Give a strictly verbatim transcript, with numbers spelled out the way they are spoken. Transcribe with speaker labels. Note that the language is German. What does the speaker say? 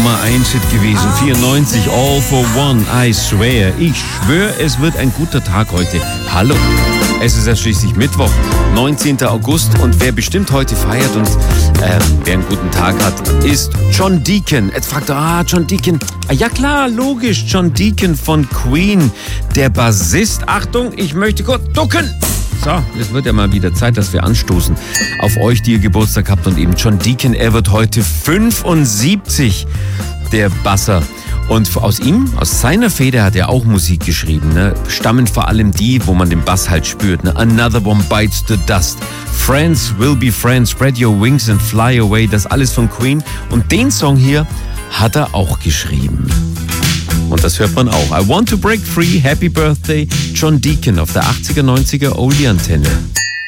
Speaker 1: Nummer eins Hit gewesen. vierundneunzig, All for One, I swear. Ich schwöre, es wird ein guter Tag heute. Hallo. Es ist ja schließlich Mittwoch, neunzehnten August, und wer bestimmt heute feiert und äh, wer einen guten Tag hat, ist John Deacon. Jetzt fragt er, ah, John Deacon. Ah, ja klar, logisch, John Deacon von Queen, der Bassist. Achtung, ich möchte kurz ducken. So, es wird ja mal wieder Zeit, dass wir anstoßen auf euch, die ihr Geburtstag habt. Und eben John Deacon, er wird heute fünfundsiebzig, der Basser. Und aus ihm, aus seiner Feder hat er auch Musik geschrieben. Ne? Stammen vor allem die, wo man den Bass halt spürt. Ne? Another One Bites the Dust. Friends Will Be Friends. Spread Your Wings and Fly Away. Das alles von Queen. Und den Song hier hat er auch geschrieben. Und das hört man auch. I Want to Break Free. Happy Birthday, John Deacon auf der achtziger, neunziger Oldie-Antenne.